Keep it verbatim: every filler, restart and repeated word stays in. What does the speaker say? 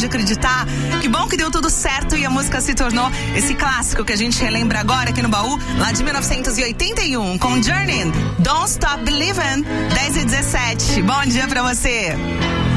pode acreditar. Que bom que deu tudo certo e a música se tornou esse clássico que a gente relembra agora aqui no baú, lá de mil novecentos e oitenta e um, com Journey, Don't Stop Believin', dez e dezessete. Bom dia pra você.